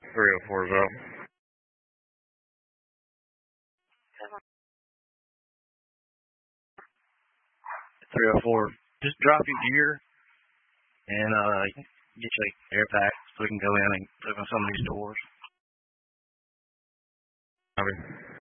304 is up. 304. Just drop your gear and get your air pack so we can go in and open some of these doors. Copy.